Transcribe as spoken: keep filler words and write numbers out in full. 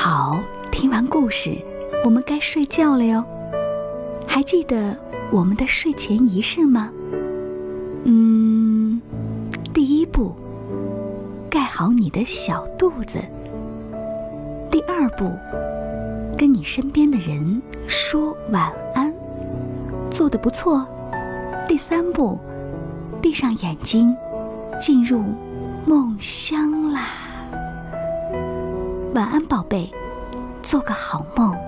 好，听完故事，我们该睡觉了哟。还记得我们的睡前仪式吗？嗯，第一步，盖好你的小肚子。第二步，跟你身边的人说晚安，做得不错。第三步，闭上眼睛，进入梦乡啦。晚安，宝贝，做个好梦。